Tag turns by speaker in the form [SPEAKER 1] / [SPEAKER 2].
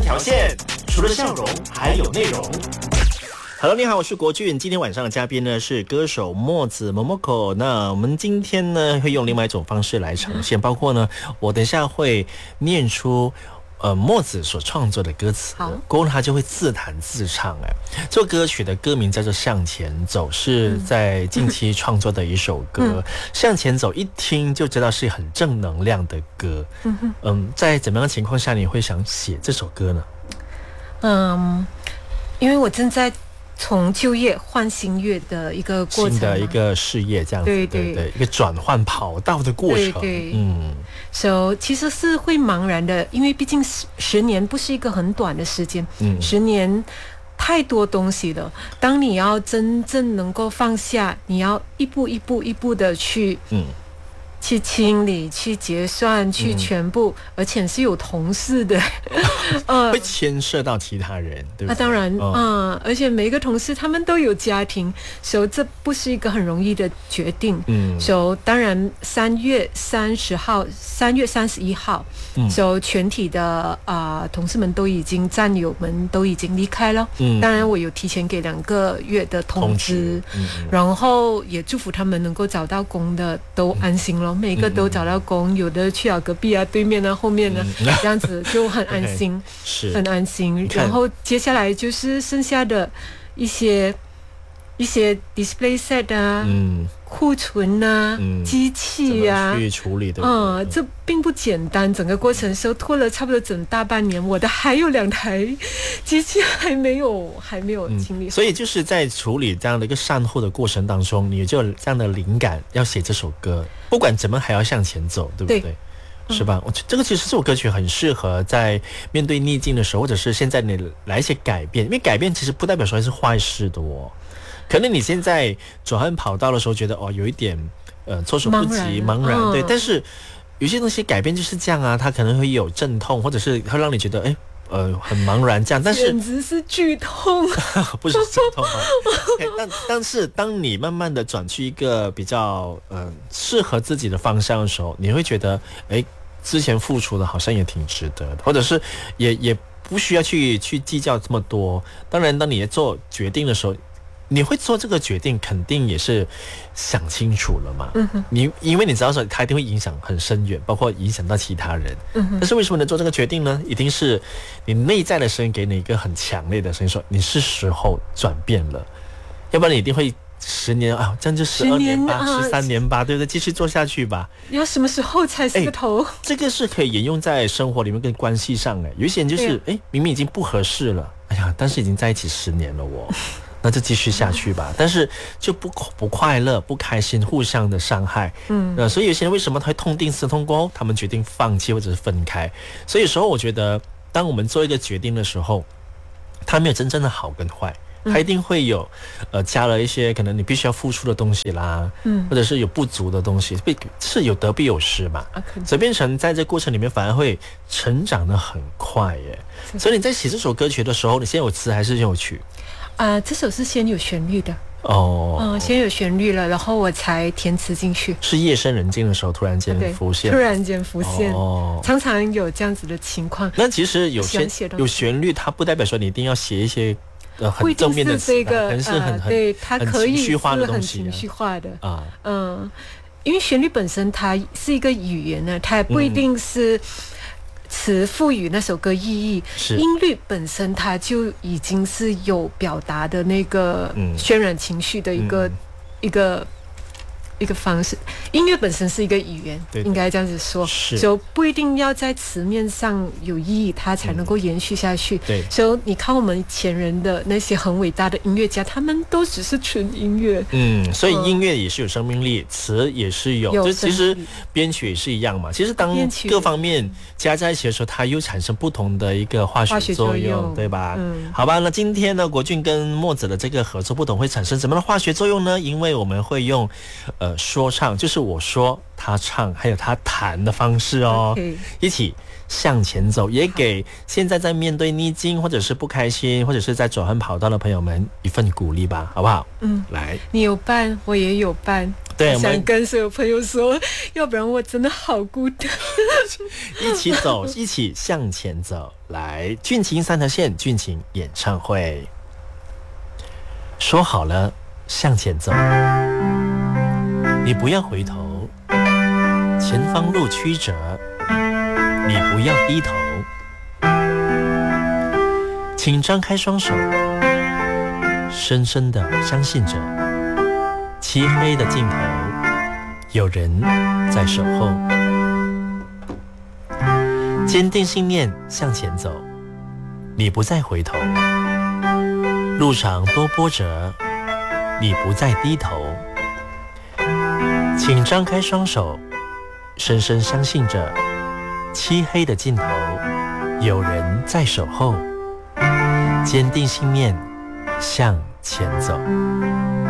[SPEAKER 1] 条线，除了笑容还有内容。Hello， 你好，我是国俊。今天晚上的嘉宾呢是歌手墨子 Momoko。那我们今天呢会用另外一种方式来呈现，包括呢，我等一下会念出墨子所创作的歌词，过后他就会自弹自唱。这首歌曲的歌名叫做《向前走》，是在近期创作的一首歌。向前走，一听就知道是很正能量的歌。在怎么样的情况下你会想写这首歌呢？
[SPEAKER 2] 因为我正在从就业换新业的一个过程，
[SPEAKER 1] 新的一个事业这样子，对，一个转换跑道的过程。
[SPEAKER 2] 对，So 其实是会茫然的，因为毕竟10年不是一个很短的时间，10年太多东西了。当你要真正能够放下，你要一步一步的去清理、去结算、去全部，而且是有同事的，
[SPEAKER 1] 会牵涉到其他人，对不对？
[SPEAKER 2] 当然，而且每一个同事他们都有家庭，所以这不是一个很容易的决定。所以当然3月31号，所以全体的同事们都已经战友们都已经离开了。当然我有提前给2个月的通知，然后也祝福他们能够找到工的都安心了。每个都找到工，有的去了隔壁啊、对面啊、后面呢，这样子就很安心，
[SPEAKER 1] 是
[SPEAKER 2] 很安心。然后接下来就是剩下的一些 display set 啊、库存啊、机器啊，
[SPEAKER 1] 去处理的。
[SPEAKER 2] 这并不简单，整个过程时候拖了差不多整大半年，我的还有2台机器还没有清理。
[SPEAKER 1] 所以就是在处理这样的一个善后的过程当中，你就有这样的灵感要写这首歌，不管怎么还要向前走，对不对？是吧？这个其实这首歌曲很适合在面对逆境的时候，或者是现在你来一些改变，因为改变其实不代表说是坏事的哦。可能你现在转换跑道的时候觉得有一点措手不及、茫然，对。但是有些东西改变就是这样啊，它可能会有阵痛，或者是会让你觉得很茫然这样。但是
[SPEAKER 2] 简直是剧痛，
[SPEAKER 1] 不是阵痛但是当你慢慢的转去一个比较适合自己的方向的时候，你会觉得之前付出的好像也挺值得的，或者是也不需要去计较这么多。当然当你做决定的时候，你会做这个决定肯定也是想清楚了嘛。因为你知道说它一定会影响很深远，包括影响到其他人。但是为什么能做这个决定呢？一定是你内在的声音给你一个很强烈的声音说你是时候转变了，要不然你一定会10年这样就12年吧，13年吧，对不对？继续做下去吧。
[SPEAKER 2] 你要什么时候才是个头？
[SPEAKER 1] 这个是可以沿用在生活里面跟关系上。有一些人就是明明已经不合适了，但是已经在一起10年了那就继续下去吧。但是就不快乐、不开心，互相的伤害。所以有些人为什么他会痛定思痛过后，他们决定放弃或者是分开。所以有时候我觉得，当我们做一个决定的时候，它没有真正的好跟坏。它一定会有加了一些可能你必须要付出的东西啦，或者是有不足的东西，是有得必有失嘛。所以变成在这过程里面反而会成长得很快耶。所以你在写这首歌曲的时候，你先有词还是先有曲？
[SPEAKER 2] 这首是先有旋律的。先有旋律了，然后我才填词进去。是
[SPEAKER 1] 夜深人静的时候突然间浮现？
[SPEAKER 2] 突然间浮现，常常有这样子的情况。
[SPEAKER 1] 那其实有旋律，它不代表说你一定要写一些很正面的词，可能是
[SPEAKER 2] 对，它可以
[SPEAKER 1] 情绪化的东
[SPEAKER 2] 西，很情绪化的因为旋律本身它是一个语言呢，它也不一定是词赋予那首歌意义，音律本身它就已经是有表达的那个渲染情绪的一个方式。音乐本身是一个语言，应该这样子说，就不一定要在词面上有意义，它才能够延续下去。所以你看我们前人的那些很伟大的音乐家，他们都只是纯音乐。
[SPEAKER 1] 所以音乐也是有生命力，词也是有，就其实编曲也是一样嘛。其实当各方面加在一起的时候，它又产生不同的一个化学作用，对吧？好吧，那今天呢，国俊跟墨子的这个合作不懂会产生什么样的化学作用呢？因为我们会用说唱，就是我说他唱，还有他弹的方式哦。一起向前走，也给现在在面对逆境，或者是不开心，或者是在走横跑道的朋友们一份鼓励吧，好不好？来，
[SPEAKER 2] 你有伴，我也有伴。
[SPEAKER 1] 对，
[SPEAKER 2] 我想跟所有朋友说，要不然我真的好孤单。
[SPEAKER 1] 一起走，一起向前走。来，俊琴三条线，俊琴演唱会，说好了向前走，你不要回头，前方路曲折，你不要低头，请张开双手，深深地相信着，漆黑的尽头有人在守候，坚定信念向前走，你不再回头，路上多波折，你不再低头，请张开双手，深深相信着，漆黑的尽头有人在守候，坚定信念向前走。